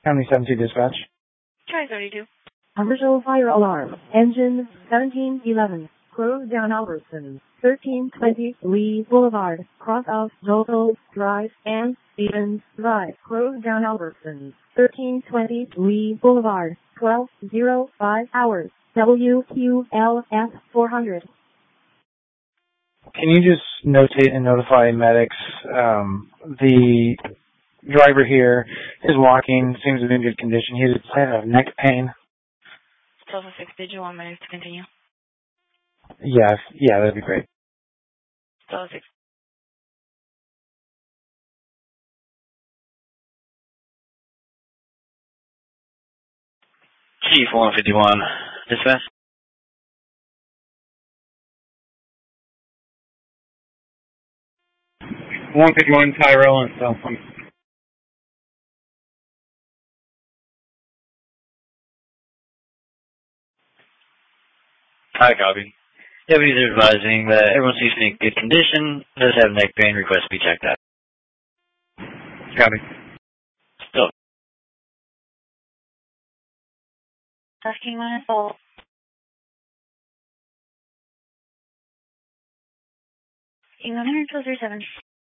County 72 dispatch. Try 32. Commercial fire alarm. Engine 1711. Close down Albertson. 1320 Lee Boulevard. Cross out Joel Drive and Stevens Drive. Close down Albertson. 1320 Lee Boulevard. 12:05 hours. WQLF 400. Can you just notate and notify medics? The driver here is walking, seems to be in good condition. He has neck pain. 1206, did you want minutes to continue? Yeah, that'd be great. 1206. Chief 151, dispatch. Tyrell and cell phone. Hi, copy. Deputies are advising that everyone seems to be in good condition, does have neck pain, request to be checked out. Copy. Still. Asking my fault. King 100, 237.